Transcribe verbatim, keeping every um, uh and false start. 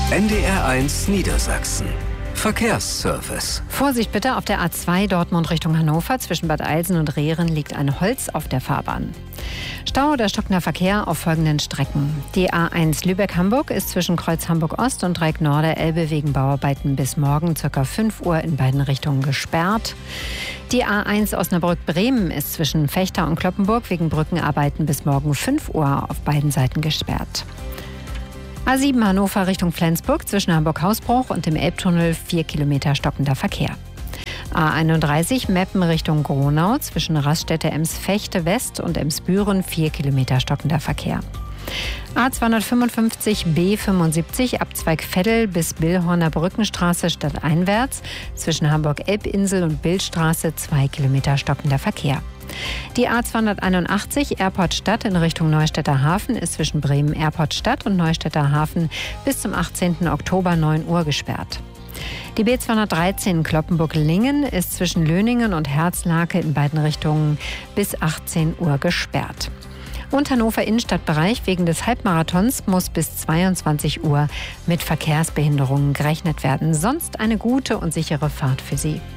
N D R eins Niedersachsen. Verkehrsservice. Vorsicht bitte, auf der A zwei Dortmund Richtung Hannover zwischen Bad Eilsen und Rehren liegt ein Holz auf der Fahrbahn. Stau oder stockender Verkehr auf folgenden Strecken. Die A eins Lübeck-Hamburg ist zwischen Kreuz Hamburg-Ost und Dreieck Norde-Elbe wegen Bauarbeiten bis morgen ca. fünf Uhr in beiden Richtungen gesperrt. Die A eins Osnabrück-Bremen ist zwischen Vechta und Cloppenburg wegen Brückenarbeiten bis morgen fünf Uhr auf beiden Seiten gesperrt. A sieben Hannover Richtung Flensburg zwischen Hamburg-Hausbruch und dem Elbtunnel vier Kilometer stockender Verkehr. A einunddreißig Meppen Richtung Gronau zwischen Raststätte Ems-Vechte West und Ems-Büren vier Kilometer stockender Verkehr. A zweihundertfünfundfünfzig B fünfundsiebzig Abzweig Veddel bis Billhorner Brückenstraße stadteinwärts zwischen Hamburg-Elbinsel und Billstraße zwei Kilometer stockender Verkehr. Die A zweihunderteinundachtzig Airport Stadt in Richtung Neustädter Hafen ist zwischen Bremen Airport Stadt und Neustädter Hafen bis zum achtzehnten Oktober neun Uhr gesperrt. Die B zweihundertdreizehn Cloppenburg-Lingen ist zwischen Löningen und Herzlake in beiden Richtungen bis achtzehn Uhr gesperrt. Und Hannover Innenstadtbereich wegen des Halbmarathons muss bis zweiundzwanzig Uhr mit Verkehrsbehinderungen gerechnet werden. Sonst eine gute und sichere Fahrt für Sie.